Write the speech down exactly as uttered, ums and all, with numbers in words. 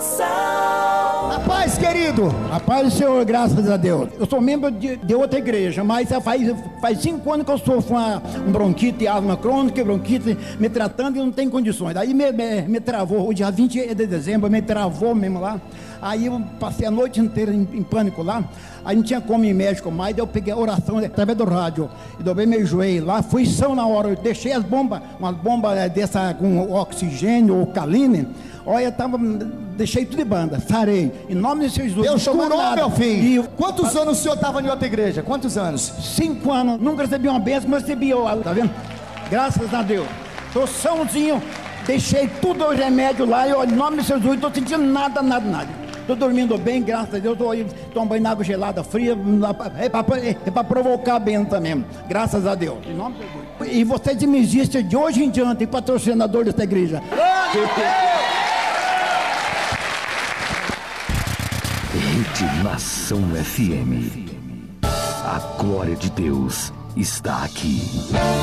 Moção. Rapaz, querido, rapaz do Senhor, graças a Deus. Eu sou membro de, de outra igreja, mas faz, faz cinco anos que eu sofro uma, um bronquite, asma crônica, bronquite, me tratando e não tem condições. Aí me, me, me travou, o dia vinte de dezembro, me travou mesmo lá. Aí eu passei a noite inteira em, em pânico lá. Aí não tinha como ir médico mais, daí eu peguei a oração através do rádio e dobrei meu joelho lá, fui são na hora, eu deixei as bombas, umas bombas dessa com oxigênio ou caline. Olha, eu tava, deixei tudo de banda, sarei, em nome de Jesus. Deus curou, meu filho. E, Quantos anos o senhor estava em outra igreja? Quantos anos? Cinco anos, nunca recebi uma bênção, mas recebi, tá vendo? Graças a Deus. Tô sãozinho, deixei tudo o remédio lá, e olha, em nome de Jesus, não tô sentindo nada, nada, nada. Tô dormindo bem, graças a Deus, tô aí tomando banho na água gelada, fria, é para é pra provocar bem também, graças a Deus. Em nome de Jesus. E vocês me existem de hoje em diante, patrocinador desta igreja. Rede Nação F M. A glória de Deus está aqui.